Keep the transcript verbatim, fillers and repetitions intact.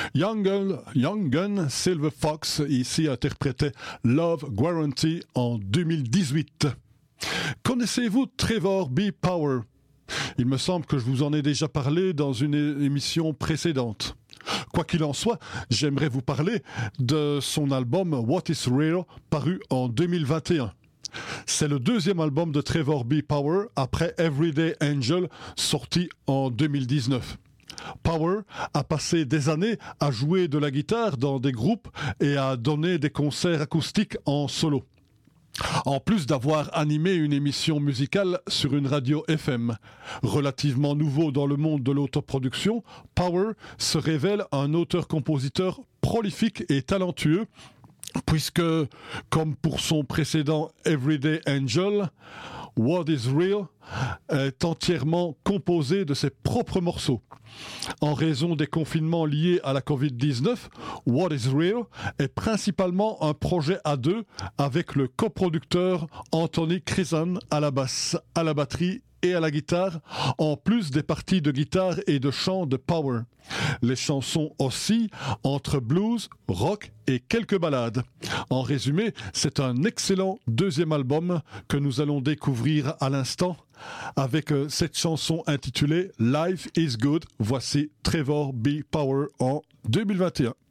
Young Gun, Young Gun Silver Fox ici interprétait Love Guarantee en deux mille dix-huit. Connaissez-vous Trevor B. Power? Il me semble que je vous en ai déjà parlé dans une émission précédente. Quoi qu'il en soit, j'aimerais vous parler de son album What is Real, paru en deux mille vingt et un. C'est le deuxième album de Trevor B. Power après Everyday Angel, sorti en deux mille dix-neuf. Power a passé des années à jouer de la guitare dans des groupes et à donner des concerts acoustiques en solo. En plus d'avoir animé une émission musicale sur une radio F M. Relativement nouveau dans le monde de l'autoproduction, Power se révèle un auteur-compositeur prolifique et talentueux, puisque, comme pour son précédent Everyday Angel, What is Real est entièrement composé de ses propres morceaux. En raison des confinements liés à la covid dix-neuf, What is Real est principalement un projet à deux avec le coproducteur Anthony Crisan à la basse, à la batterie et à la guitare, en plus des parties de guitare et de chant de Power. Les chansons oscillent entre blues, rock et quelques ballades. En résumé, c'est un excellent deuxième album que nous allons découvrir à l'instant avec cette chanson intitulée Life is Good. Voici Trevor B. Power en deux mille vingt et un.